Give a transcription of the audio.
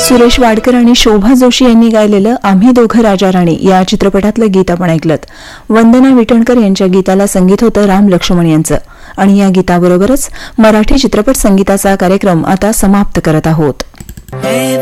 सुरेश वाडकर आणि शोभा जोशी यांनी गायलेलं आम्ही दोघं राजा राणी या चित्रपटातलं गीत आपण ऐकलं. वंदना विटणकर यांच्या गीताला संगीत होतं राम लक्ष्मण यांचं. आणि या गीताबरोबरच मराठी चित्रपट संगीताचा कार्यक्रम आता समाप्त करत आहोत.